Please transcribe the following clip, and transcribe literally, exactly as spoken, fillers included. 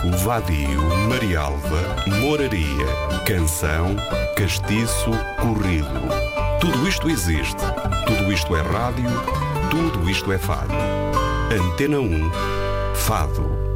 vadio, marialva, moraria, canção, castiço, corrido. Tudo isto existe, tudo isto é rádio, tudo isto é fado. Antena um, Fado.